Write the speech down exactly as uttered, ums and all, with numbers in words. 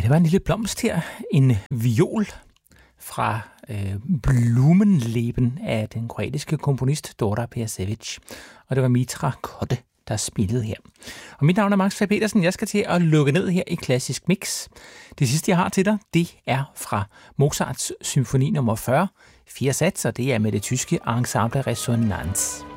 det var en lille blomst her. En viol fra øh, Blumenleben af den kroatiske komponist Dora Persevic. Og det var Mitra Kotte, der spillede her. Og mit navn er Max Petersen. Jeg skal til at lukke ned her i Klassisk Mix. Det sidste, jeg har til dig, det er fra Mozarts symfoni nummer fyrre. Fire sats, og det er med det tyske ensemble Resonanz.